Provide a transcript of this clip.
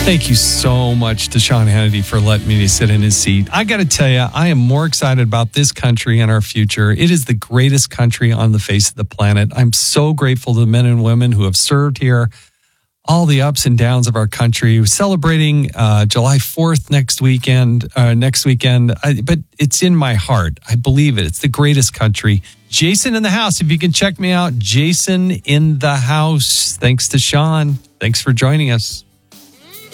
Thank you so much to Sean Hannity for letting me sit in his seat. I got to tell you, I am more excited about this country and our future. It is the greatest country on the face of the planet. I'm so grateful to the men and women who have served here, all the ups and downs of our country. We're celebrating July 4th next weekend, but it's in my heart. I believe it. It's the greatest country. Jason in the house. If you can check me out, Jason in the house. Thanks to Sean. Thanks for joining us.